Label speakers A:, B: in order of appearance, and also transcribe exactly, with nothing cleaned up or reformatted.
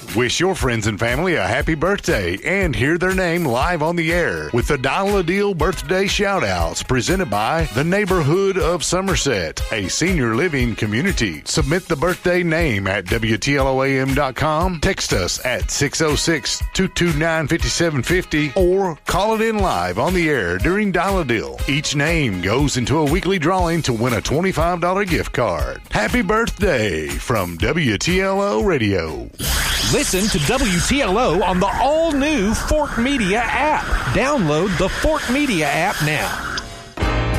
A: Wish your friends and family a happy birthday and hear their name live on the air with the Dial a Deal birthday shout-outs presented by the Neighborhood of Somerset, a senior living community. Submit the birthday name at W T L O A M dot com, text us at six oh six, two two nine, five seven five oh, or call it in live on the air during Dial a Deal. Each name goes into a weekly drawing to win a twenty-five dollars gift card. Happy birthday from W T L O Radio.
B: Listen to W T L O on the all-new Fort Media app. Download the Fort Media app now.